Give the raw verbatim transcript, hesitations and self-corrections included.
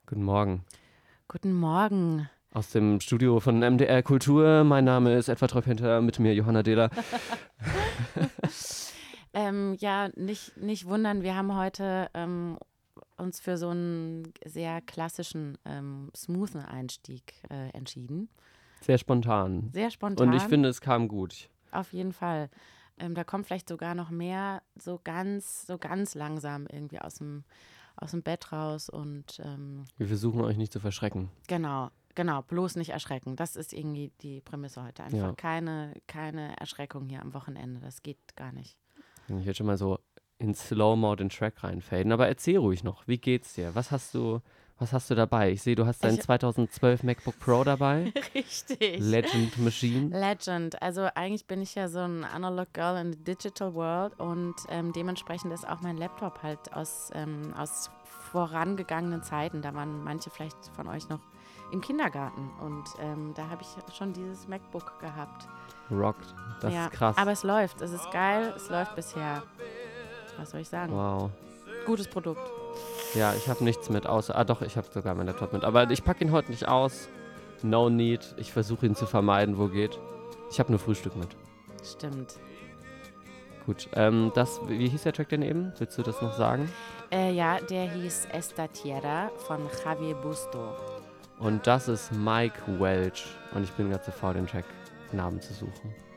Guten Morgen. Guten Morgen. Aus dem Studio von M D R Kultur. Mein Name ist Edward Treuphinter, mit mir Johanna Dehler. ähm, ja, nicht, nicht wundern, wir haben heute ähm, uns für so einen sehr klassischen, ähm, smoothen Einstieg äh, entschieden. Sehr spontan. Sehr spontan. Und ich finde, es kam gut. Auf jeden Fall. Ähm, da kommt vielleicht sogar noch mehr so ganz, so ganz langsam irgendwie aus dem, aus dem Bett raus und ähm, Wir versuchen euch nicht zu verschrecken. genau, genau, bloß nicht erschrecken. Das ist irgendwie die Prämisse heute. Einfach Ja. keine, keine Erschreckung hier am Wochenende. Das geht gar nicht. Ich werde schon mal so in Slow-Mo den Track reinfaden. Aber erzähl ruhig noch, wie geht's dir? Was hast du, was hast du dabei? Ich sehe, du hast dein Ich- zweitausendzwölf MacBook Pro dabei. Richtig. Legend Machine. Legend. Also eigentlich bin ich ja so ein Analog Girl in the Digital World und ähm, dementsprechend ist auch mein Laptop halt aus, ähm, aus vorangegangenen Zeiten. Da waren manche vielleicht von euch noch im Kindergarten und ähm, da habe ich schon dieses MacBook gehabt. Rockt. Das ja, ist krass. Aber es läuft. Es ist geil. Es läuft bisher. Was soll ich sagen? Wow. Gutes Produkt. Ja, ich habe nichts mit außer. Ah, doch, ich habe sogar meinen Laptop mit. Aber ich packe ihn heute nicht aus. No need. Ich versuche ihn zu vermeiden, wo geht. Ich habe nur Frühstück mit. Stimmt. Gut. Ähm, das, wie hieß der Track denn eben? Willst du das noch sagen? Äh, ja, der hieß Esta Tierra von Javier Busto. Und das ist Mike Welch. Und ich bin gerade zu faul, den Track Namen zu suchen.